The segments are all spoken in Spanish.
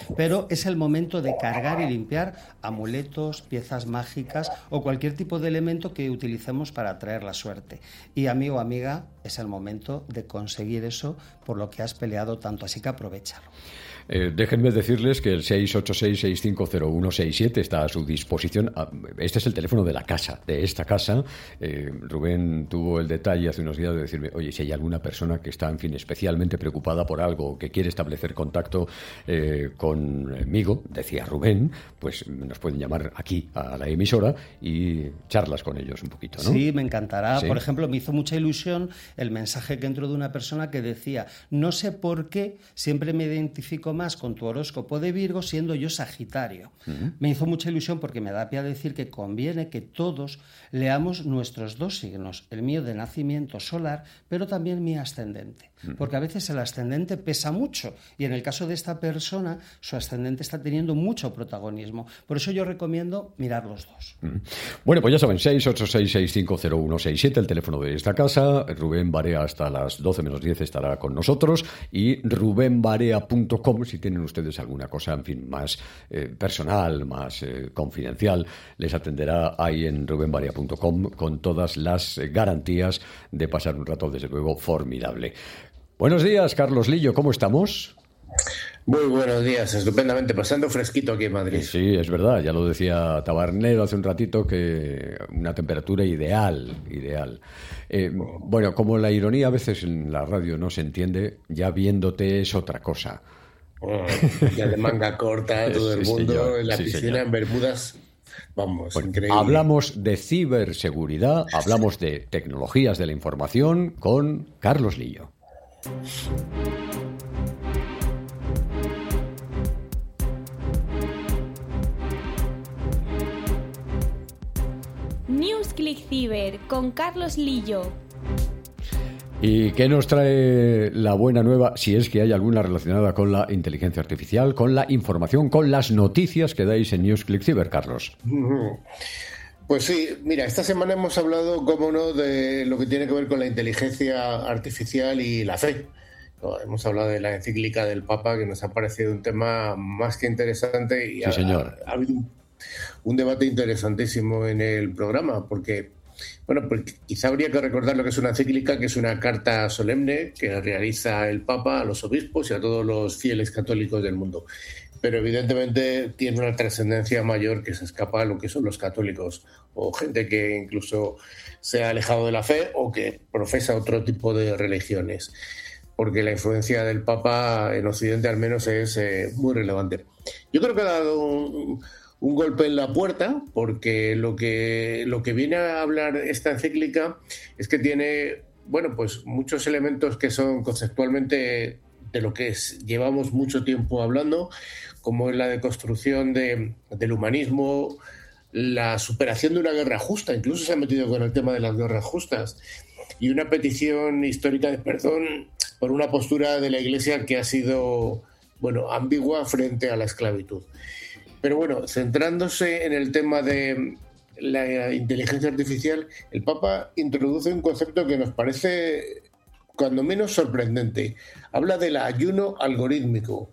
pero es el momento de cargar y limpiar amuletos, piezas mágicas o cualquier tipo de elemento que utilicemos para atraer la suerte. Y amigo, amiga, es el momento de conseguir eso por lo que has peleado tanto, así que aprovechalo. Déjenme decirles que el 686-650167 está a su disposición. Este es el teléfono de la casa, de esta casa. Rubén tuvo el detalle hace unos días de decirme, oye, si hay alguna persona que está, en fin, especialmente preocupada por algo, que quiere establecer contacto conmigo, decía Rubén, pues nos pueden llamar aquí a la emisora y charlas con ellos un poquito, ¿no? Sí, me encantará. ¿Sí? Por ejemplo, me hizo mucha ilusión el mensaje que entró de una persona que decía, no sé por qué siempre me identifico más con tu horóscopo de Virgo siendo yo Sagitario. Me hizo mucha ilusión porque me da pie a decir que conviene que todos leamos nuestros dos signos, el mío de nacimiento solar, pero también mi ascendente, porque a veces el ascendente pesa mucho y en el caso de esta persona su ascendente está teniendo mucho protagonismo. Por eso yo recomiendo mirar los dos. Bueno, pues ya saben, 686-650167, el teléfono de esta casa. Rubén Barea hasta las 12 menos 10 estará con nosotros, y rubenbarea.com si tienen ustedes alguna cosa, en fin, más personal, más confidencial, les atenderá ahí en rubenbarea.com con todas las garantías de pasar un rato, desde luego, formidable. Buenos días, Carlos Lillo, ¿cómo estamos? Muy buenos días, estupendamente, pasando fresquito aquí en Madrid. Sí, es verdad, ya lo decía Tabernero hace un ratito, que una temperatura ideal. Bueno, como la ironía a veces en la radio no se entiende, ya viéndote es otra cosa. Ya de manga corta, todo el mundo, señor, en la piscina, señor. En Bermudas. Vamos, bueno, increíble. Hablamos de ciberseguridad, hablamos de tecnologías de la información con Carlos Lillo. NewsClick Ciber con Carlos Lillo. ¿Y qué nos trae la buena nueva, si es que hay alguna relacionada con la inteligencia artificial, con la información, con las noticias que dais en NewsClick Ciber, Carlos? Pues sí, mira, esta semana hemos hablado, cómo no, de lo que tiene que ver con la inteligencia artificial y la fe. Hemos hablado de la encíclica del Papa, que nos ha parecido un tema más que interesante, y sí, señor. Ha habido un debate interesantísimo en el programa, porque bueno, pues quizá habría que recordar lo que es una encíclica, que es una carta solemne que realiza el Papa a los obispos y a todos los fieles católicos del mundo. Pero evidentemente tiene una trascendencia mayor que se escapa a lo que son los católicos o gente que incluso se ha alejado de la fe o que profesa otro tipo de religiones, porque la influencia del Papa en Occidente al menos es muy relevante. Yo creo que ha dado un golpe en la puerta, porque lo que viene a hablar esta encíclica es que tiene, bueno, pues muchos elementos que son conceptualmente de lo que llevamos mucho tiempo hablando, como es la deconstrucción del humanismo, la superación de una guerra justa, incluso se ha metido con el tema de las guerras justas, y una petición histórica de perdón por una postura de la Iglesia que ha sido, bueno, ambigua frente a la esclavitud. Pero bueno, centrándose en el tema de la inteligencia artificial, el Papa introduce un concepto que nos parece, cuando menos, sorprendente. Habla del ayuno algorítmico.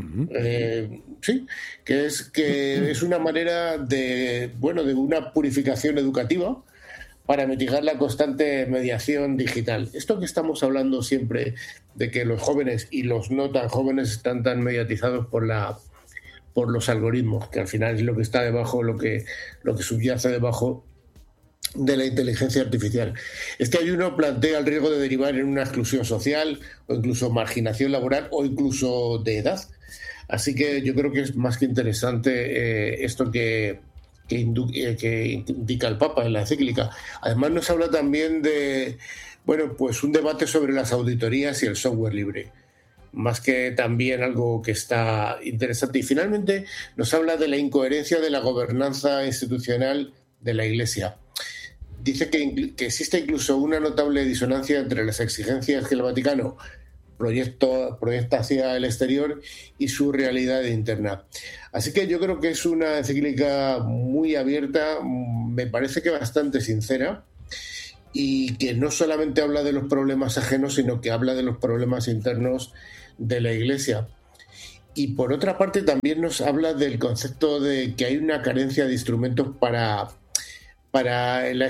Sí, que es una manera de una purificación educativa para mitigar la constante mediación digital. Esto que estamos hablando siempre de que los jóvenes y los no tan jóvenes están tan mediatizados por los algoritmos, que al final es lo que está debajo, lo que subyace debajo de la inteligencia artificial. Este ayuno plantea el riesgo de derivar en una exclusión social o incluso marginación laboral o incluso de edad. Así que yo creo que es más que interesante esto que indica el Papa en la encíclica. Además nos habla también de, bueno, pues un debate sobre las auditorías y el software libre, más que también algo que está interesante. Y finalmente nos habla de la incoherencia de la gobernanza institucional de la Iglesia. Dice que existe incluso una notable disonancia entre las exigencias que el Vaticano proyecta hacia el exterior y su realidad interna. Así que yo creo que es una encíclica muy abierta, me parece que bastante sincera, y que no solamente habla de los problemas ajenos, sino que habla de los problemas internos de la Iglesia. Y por otra parte también nos habla del concepto de que hay una carencia de instrumentos para la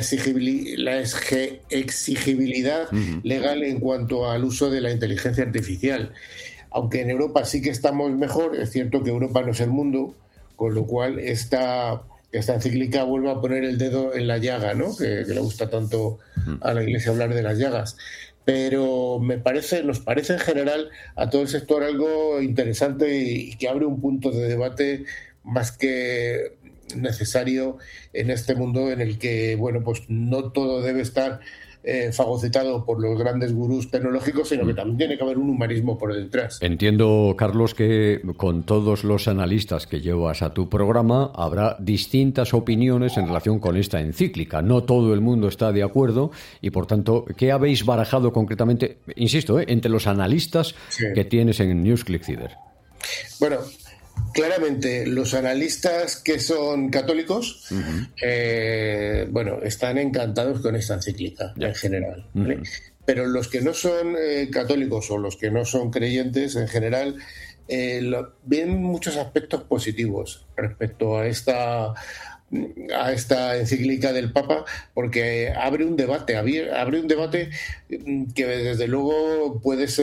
exigibilidad legal en cuanto al uso de la inteligencia artificial. Aunque en Europa sí que estamos mejor, es cierto que Europa no es el mundo, con lo cual esta encíclica vuelve a poner el dedo en la llaga, ¿no? Que le gusta tanto a la Iglesia hablar de las llagas. Pero nos parece en general a todo el sector algo interesante y que abre un punto de debate más que necesario en este mundo en el que, bueno, pues no todo debe estar fagocitado por los grandes gurús tecnológicos, sino que también tiene que haber un humanismo por detrás. Entiendo, Carlos, que con todos los analistas que llevas a tu programa habrá distintas opiniones en relación con esta encíclica. No todo el mundo está de acuerdo y, por tanto, ¿qué habéis barajado concretamente, insisto, entre los analistas que tienes en NewsClickCiber? Bueno, claramente los analistas que son católicos están encantados con esta encíclica en general, ¿vale? Pero los que no son católicos o los que no son creyentes en general ven muchos aspectos positivos respecto a esta encíclica del Papa, porque abre un debate que desde luego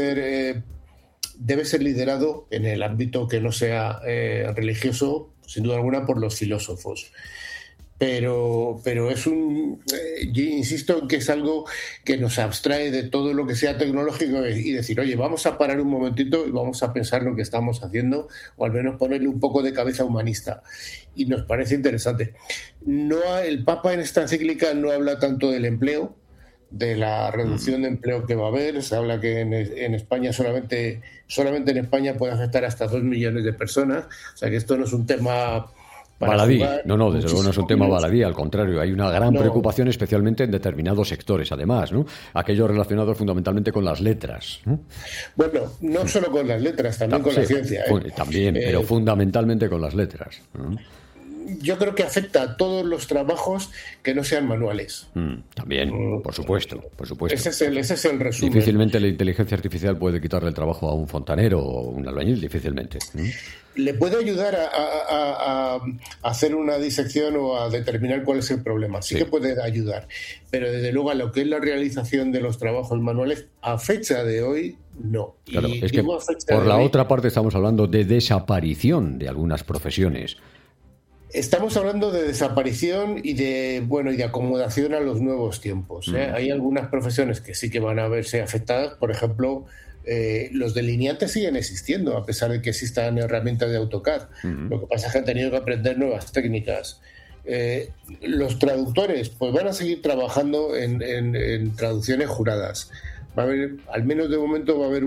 debe ser liderado en el ámbito que no sea religioso, sin duda alguna, por los filósofos. Pero yo insisto en que es algo que nos abstrae de todo lo que sea tecnológico y decir, oye, vamos a parar un momentito y vamos a pensar lo que estamos haciendo, o al menos ponerle un poco de cabeza humanista. Y nos parece interesante. El Papa en esta encíclica no habla tanto del empleo, de la reducción de empleo que va a haber. Se habla que en España solamente en España puede afectar hasta 2 millones de personas, o sea que esto no es un tema baladí. No, desde luego no es un tema baladí, al contrario, hay una gran preocupación especialmente en determinados sectores, además, ¿no? Aquellos relacionados fundamentalmente con las letras, ¿no? Bueno, no solo con las letras, también con la ciencia. También, pero fundamentalmente con las letras, ¿no? Yo creo que afecta a todos los trabajos que no sean manuales. También, por supuesto. Ese es el resumen. Difícilmente la inteligencia artificial puede quitarle el trabajo a un fontanero o un albañil, difícilmente. Le puede ayudar a hacer una disección o a determinar cuál es el problema. Sí que puede ayudar, pero desde luego a lo que es la realización de los trabajos manuales, a fecha de hoy, no. Claro, es que por la otra parte estamos hablando de desaparición de algunas profesiones. Estamos hablando de desaparición y de acomodación a los nuevos tiempos. Hay algunas profesiones que sí que van a verse afectadas. Por ejemplo, los delineantes siguen existiendo a pesar de que existan herramientas de AutoCAD. Lo que pasa es que han tenido que aprender nuevas técnicas. Los traductores pues van a seguir trabajando en traducciones juradas. Va a haber, al menos de momento, va a haber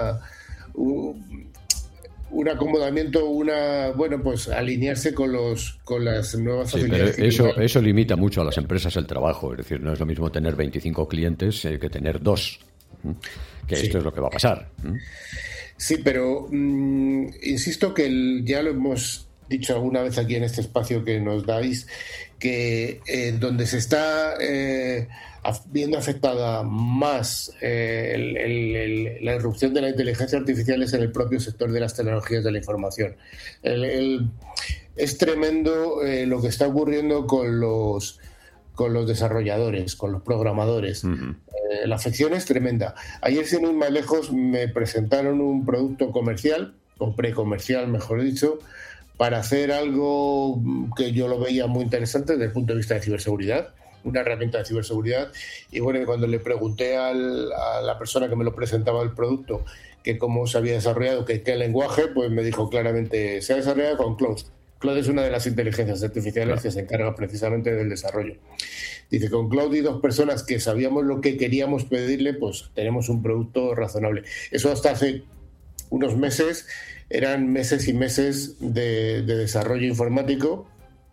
un acomodamiento, alinearse con las nuevas facilidades. Pero eso limita mucho a las empresas el trabajo. Es decir, no es lo mismo tener 25 clientes que tener 2. Esto es lo que va a pasar. Sí, pero insisto que ya lo hemos dicho alguna vez aquí en este espacio que nos dais, que donde se está viendo afectada más la irrupción de la inteligencia artificial es en el propio sector de las tecnologías de la información. Es tremendo lo que está ocurriendo con los desarrolladores, con los programadores. La afección es tremenda. Ayer, sin ir más lejos, me presentaron un producto comercial, o precomercial, mejor dicho, para hacer algo que yo lo veía muy interesante desde el punto de vista de ciberseguridad, una herramienta de ciberseguridad. Y bueno, cuando le pregunté a la persona que me lo presentaba el producto que cómo se había desarrollado, qué lenguaje, pues me dijo claramente, se ha desarrollado con Claude. Claude es una de las inteligencias artificiales que se encarga precisamente del desarrollo. Dice, con Claude y 2 personas que sabíamos lo que queríamos pedirle, pues tenemos un producto razonable. Eso hasta hace unos meses eran meses y meses de desarrollo informático,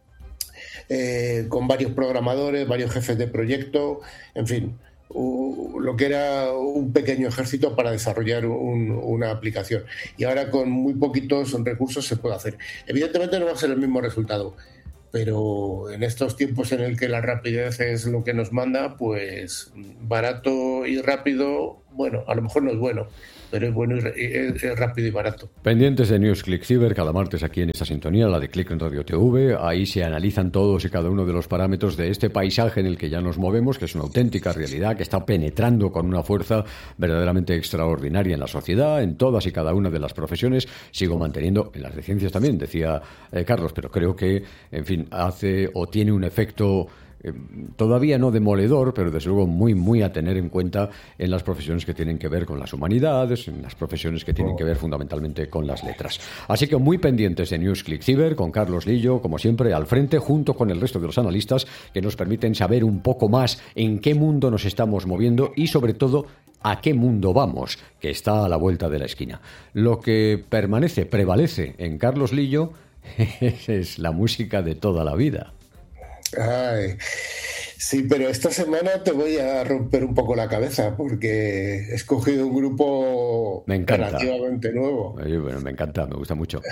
con varios programadores, varios jefes de proyecto, en fin, lo que era un pequeño ejército para desarrollar una aplicación. Y ahora con muy poquitos recursos se puede hacer. Evidentemente no va a ser el mismo resultado, pero en estos tiempos en el que la rapidez es lo que nos manda, pues barato y rápido, bueno, a lo mejor no es bueno, pero es bueno y es rápido y barato. Pendientes de News Click Cyber cada martes aquí en esta sintonía, la de Click en Radio TV. Ahí se analizan todos y cada uno de los parámetros de este paisaje en el que ya nos movemos, que es una auténtica realidad, que está penetrando con una fuerza verdaderamente extraordinaria en la sociedad, en todas y cada una de las profesiones. Sigo manteniendo, en las de ciencias también, decía Carlos, pero creo que, en fin, hace o tiene un efecto todavía no demoledor, pero desde luego muy, muy a tener en cuenta en las profesiones que tienen que ver con las humanidades, en las profesiones que tienen que ver fundamentalmente con las letras. Así que muy pendientes de News Click Cyber, con Carlos Lillo, como siempre, al frente, junto con el resto de los analistas que nos permiten saber un poco más en qué mundo nos estamos moviendo y, sobre todo, a qué mundo vamos, que está a la vuelta de la esquina. Lo que prevalece en Carlos Lillo es la música de toda la vida. Ay, sí, pero esta semana te voy a romper un poco la cabeza porque he escogido un grupo relativamente nuevo. Bueno, me encanta, me gusta mucho.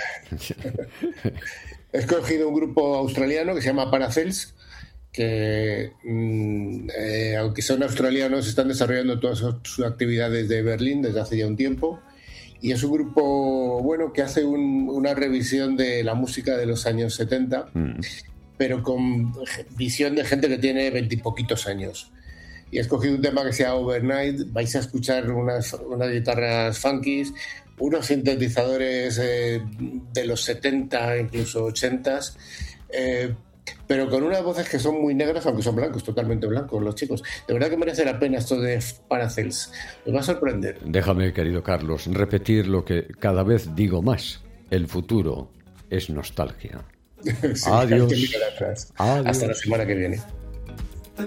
He escogido un grupo australiano que se llama Paracels, que aunque son australianos, están desarrollando todas sus actividades de Berlín desde hace ya un tiempo. Y es un grupo, bueno, que hace una revisión de la música de los años 70, pero con visión de gente que tiene 20 y poquitos años. Y he escogido un tema que se llama Overnight. Vais a escuchar unas guitarras funkies, unos sintetizadores de los 70, incluso 80s, pero con unas voces que son muy negras, aunque son blancos, totalmente blancos los chicos. De verdad que merece la pena esto de Paracels. Os va a sorprender. Déjame, querido Carlos, repetir lo que cada vez digo más. El futuro es nostalgia. Sí, Adiós. Hasta la semana que viene.